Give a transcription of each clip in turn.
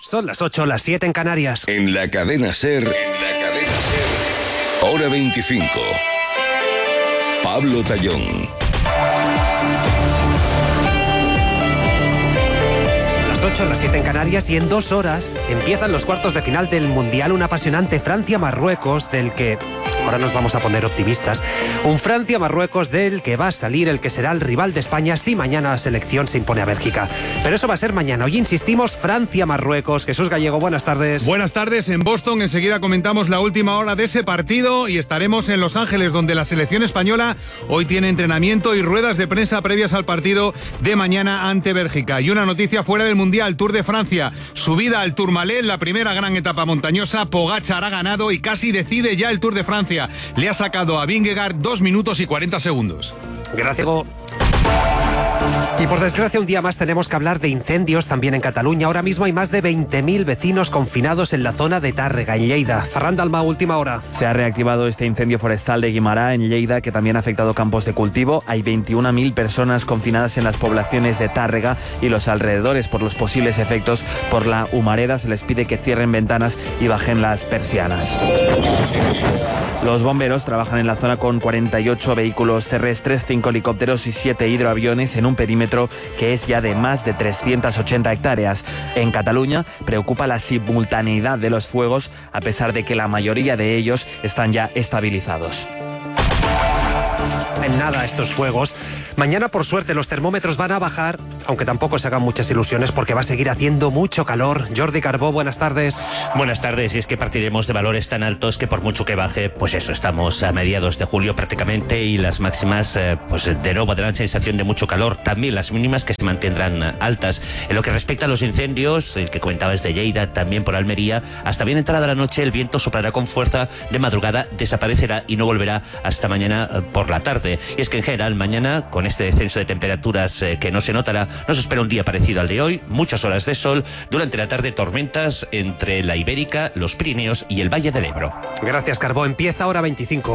Son las 8, las 7 en Canarias. En la cadena SER, Hora 25. Pablo Tallón. Las 8, las 7 en Canarias, y en 2 horas empiezan los cuartos de final del Mundial, un apasionante Francia-Marruecos del que... Ahora nos vamos a poner optimistas. Un Francia-Marruecos del que va a salir el que será el rival de España si mañana la selección se impone a Bélgica. Pero eso va a ser mañana. Hoy insistimos, Francia-Marruecos. Jesús Gallego, buenas tardes. Buenas tardes en Boston. Enseguida comentamos la última hora de ese partido y estaremos en Los Ángeles, donde la selección española hoy tiene entrenamiento y ruedas de prensa previas al partido de mañana ante Bélgica. Y una noticia fuera del Mundial, Tour de Francia. Subida al Tourmalet, la primera gran etapa montañosa. Pogačar ha ganado y casi decide ya el Tour de Francia. Le ha sacado a Vingegaard 2 minutos y 40 segundos. Gracias. Y por desgracia un día más tenemos que hablar de incendios también en Cataluña. Ahora mismo hay más de 20.000 vecinos confinados en la zona de Tàrrega, en Lleida. Ferran Dalmau, última hora. Se ha reactivado este incendio forestal de Guimarà en Lleida, que también ha afectado campos de cultivo. Hay 21.000 personas confinadas en las poblaciones de Tàrrega y los alrededores por los posibles efectos por la humareda. Se les pide que cierren ventanas y bajen las persianas. Los bomberos trabajan en la zona con 48 vehículos terrestres, 5 helicópteros y 7 hidroaviones en un perímetro que es ya de más de 380 hectáreas. En Cataluña preocupa la simultaneidad de los fuegos, a pesar de que la mayoría de ellos están ya estabilizados. En nada estos fuegos. Mañana, por suerte, los termómetros van a bajar, aunque tampoco se hagan muchas ilusiones porque va a seguir haciendo mucho calor. Jordi Carbó, buenas tardes. Buenas tardes, y es que partiremos de valores tan altos que por mucho que baje, pues eso, estamos a mediados de julio prácticamente, y las máximas pues de nuevo darán sensación de mucho calor. También las mínimas que se mantendrán altas. En lo que respecta a los incendios, el que comentabas de Lleida, también por Almería, hasta bien entrada la noche el viento soplará con fuerza, de madrugada desaparecerá y no volverá hasta mañana por la tarde. Y es que en general mañana, con este descenso de temperaturas que no se notará, nos espera un día parecido al de hoy, muchas horas de sol, durante la tarde tormentas entre la Ibérica, los Pirineos y el Valle del Ebro. Gracias, Carbó. Empieza Hora 25.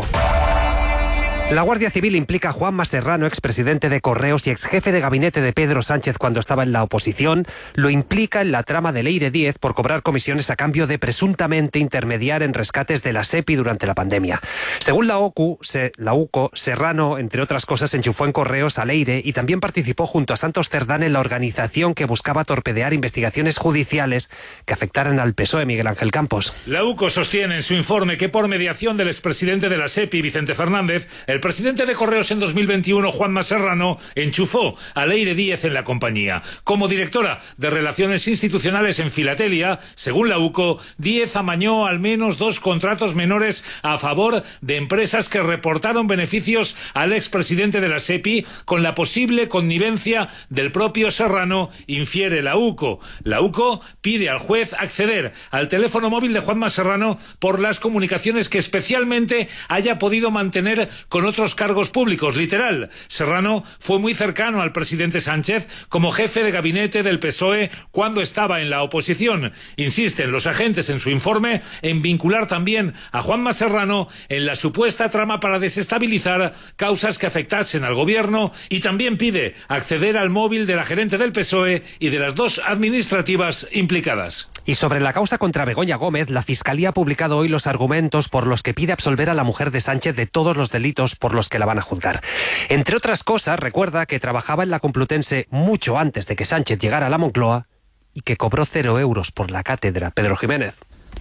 La Guardia Civil implica a Juanma Serrano, expresidente de Correos y exjefe de gabinete de Pedro Sánchez cuando estaba en la oposición. Lo implica en la trama de Leire 10 por cobrar comisiones a cambio de presuntamente intermediar en rescates de la SEPI durante la pandemia. Según la UCO, Serrano, entre otras cosas, enchufó en Correos a Leire y también participó junto a Santos Cerdán en la organización que buscaba torpedear investigaciones judiciales que afectaran al PSOE, Miguel Ángel Campos. La UCO sostiene en su informe que por mediación del expresidente de la SEPI, Vicente Fernández, el presidente de Correos en 2021, Juanma Serrano, enchufó a Leire 10 en la compañía. Como directora de Relaciones Institucionales en Filatelia, según la UCO, 10 amañó al menos 2 contratos menores a favor de empresas que reportaron beneficios al expresidente de la SEPI con la posible connivencia del propio Serrano, infiere la UCO. La UCO pide al juez acceder al teléfono móvil de Juanma Serrano por las comunicaciones que especialmente haya podido mantener con otros cargos públicos. Literal, Serrano fue muy cercano al presidente Sánchez como jefe de gabinete del PSOE cuando estaba en la oposición. Insisten los agentes en su informe en vincular también a Juanma Serrano en la supuesta trama para desestabilizar causas que afectasen al gobierno, y también pide acceder al móvil de la gerente del PSOE y de las 2 administrativas implicadas. Y sobre la causa contra Begoña Gómez, la Fiscalía ha publicado hoy los argumentos por los que pide absolver a la mujer de Sánchez de todos los delitos por los que la van a juzgar. Entre otras cosas, recuerda que trabajaba en la Complutense mucho antes de que Sánchez llegara a la Moncloa y que cobró 0 euros por la cátedra. Pedro Jiménez.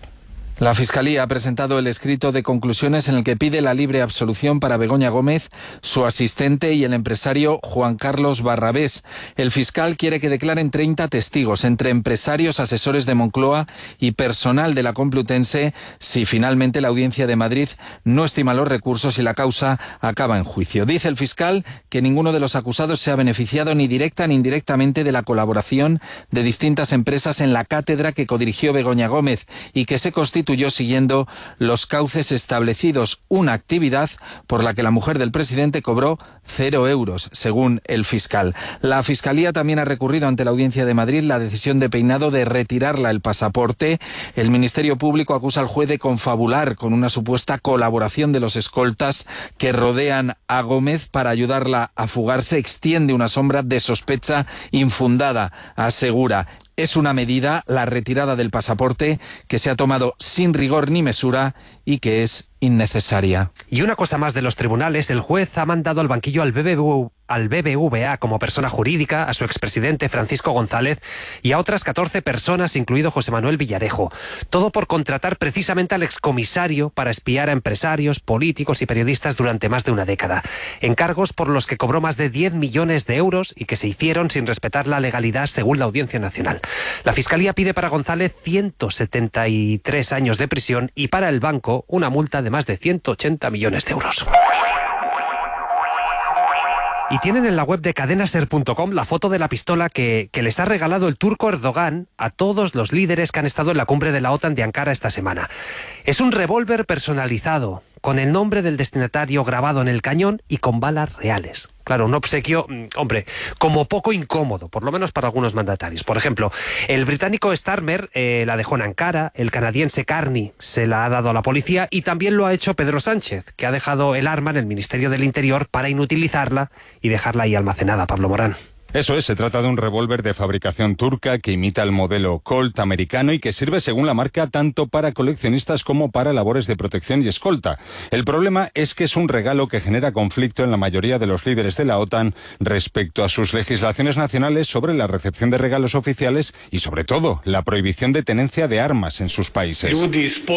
La Fiscalía ha presentado el escrito de conclusiones en el que pide la libre absolución para Begoña Gómez, su asistente y el empresario Juan Carlos Barrabés. El fiscal quiere que declaren 30 testigos, entre empresarios, asesores de Moncloa y personal de la Complutense, si finalmente la Audiencia de Madrid no estima los recursos y la causa acaba en juicio. Dice el fiscal que ninguno de los acusados se ha beneficiado ni directa ni indirectamente de la colaboración de distintas empresas en la cátedra que codirigió Begoña Gómez y que se constituyó siguiendo los cauces establecidos, una actividad por la que la mujer del presidente cobró 0 euros, según el fiscal. La Fiscalía también ha recurrido ante la Audiencia de Madrid la decisión de Peinado de retirarla el pasaporte. El Ministerio Público acusa al juez de confabular con una supuesta colaboración de los escoltas que rodean a Gómez para ayudarla a fugarse. Extiende una sombra de sospecha infundada, asegura. Es una medida, la retirada del pasaporte, que se ha tomado sin rigor ni mesura y que es innecesaria. Y una cosa más de los tribunales, el juez ha mandado al banquillo al BBVA como persona jurídica, a su expresidente Francisco González y a otras 14 personas, incluido José Manuel Villarejo. Todo por contratar precisamente al excomisario para espiar a empresarios, políticos y periodistas durante más de una década. Encargos por los que cobró más de 10 millones de euros y que se hicieron sin respetar la legalidad según la Audiencia Nacional. La Fiscalía pide para González 173 años de prisión y para el banco una multa de más de 180 millones de euros. Y tienen en la web de cadenaser.com la foto de la pistola que les ha regalado el turco Erdogan a todos los líderes que han estado en la cumbre de la OTAN de Ankara esta semana. Es un revólver personalizado, con el nombre del destinatario grabado en el cañón y con balas reales. Claro, un obsequio, hombre, como poco incómodo, por lo menos para algunos mandatarios. Por ejemplo, el británico Starmer la dejó en Ankara, el canadiense Carney se la ha dado a la policía y también lo ha hecho Pedro Sánchez, que ha dejado el arma en el Ministerio del Interior para inutilizarla y dejarla ahí almacenada. Pablo Morán. Eso es, se trata de un revólver de fabricación turca que imita el modelo Colt americano y que sirve, según la marca, tanto para coleccionistas como para labores de protección y escolta. El problema es que es un regalo que genera conflicto en la mayoría de los líderes de la OTAN respecto a sus legislaciones nacionales sobre la recepción de regalos oficiales y, sobre todo, la prohibición de tenencia de armas en sus países. Al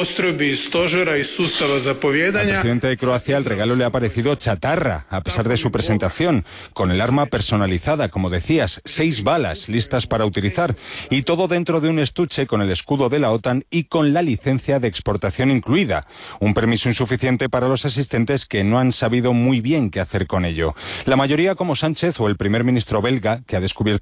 presidente de Croacia el regalo le ha parecido chatarra, a pesar de su presentación, con el arma personalizada, como decías, 6 balas listas para utilizar y todo dentro de un estuche con el escudo de la OTAN y con la licencia de exportación incluida. Un permiso insuficiente para los asistentes que no han sabido muy bien qué hacer con ello. La mayoría, como Sánchez o el primer ministro belga, que ha descubierto